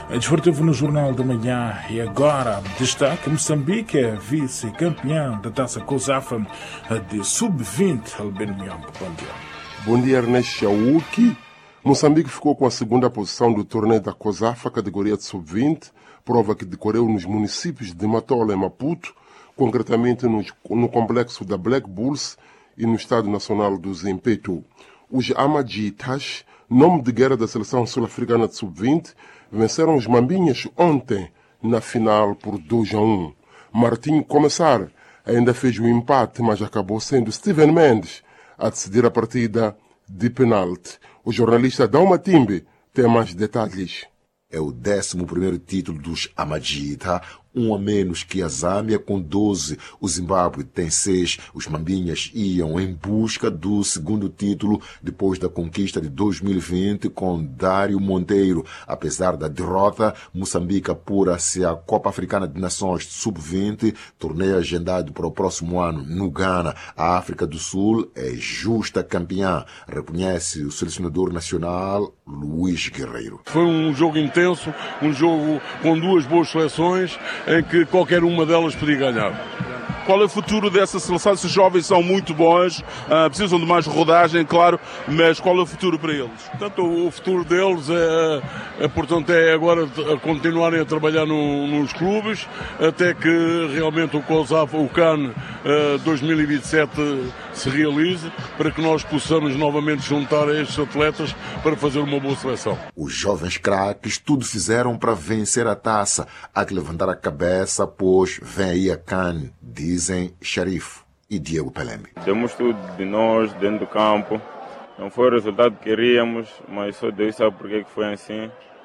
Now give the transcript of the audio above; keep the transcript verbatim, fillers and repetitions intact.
Desportivo no Jornal da Manhã e agora destaque: Moçambique é vice-campeão da Taça COSAFA de sub vinte. Albino Miombo, bom dia. Bom dia, Ernesto Chauki. Moçambique ficou com a segunda posição do torneio da COSAFA, categoria de sub vinte, prova que decorreu nos municípios de Matola e Maputo, concretamente no, no complexo da Black Bulls e no Estádio Nacional do Zimpeto. Os Amajitas, nome de guerra da seleção sul-africana de sub vinte, venceram os Mambinhas ontem na final por dois a um. Martinho Começar ainda fez o empate, mas acabou sendo Steven Mendes a decidir a partida de penalti. O jornalista Dalma Timbe tem mais detalhes. É o décimo primeiro título dos Amajita, um a menos que a Zâmbia, com doze. O Zimbábue tem seis. Os Mambinhas iam em busca do segundo título depois da conquista de dois mil e vinte com Dário Monteiro. Apesar da derrota, Moçambique apura-se à Copa Africana de Nações sub vinte, torneio agendado para o próximo ano no Ghana. A África do Sul é justa campeã, reconhece o selecionador nacional Luís Guerreiro. Foi um jogo intenso, um jogo com duas boas seleções, em que qualquer uma delas podia ganhar. Qual é o futuro dessa seleção? Esses jovens são muito bons, uh, precisam de mais rodagem, claro, mas qual é o futuro para eles? Portanto, o futuro deles é, é portanto, é agora continuarem a trabalhar no, nos clubes, até que realmente o COSAFA, o CAN uh, dois mil e vinte e sete se realize, para que nós possamos novamente juntar a estes atletas para fazer uma boa seleção. Os jovens craques tudo fizeram para vencer a taça. Há que levantar a cabeça, pois vem aí a CAN, dizem Sharif e Diego Pelembe. Demos tudo de nós dentro do campo. Não foi o resultado que queríamos, mas só Deus sabe porque que foi assim.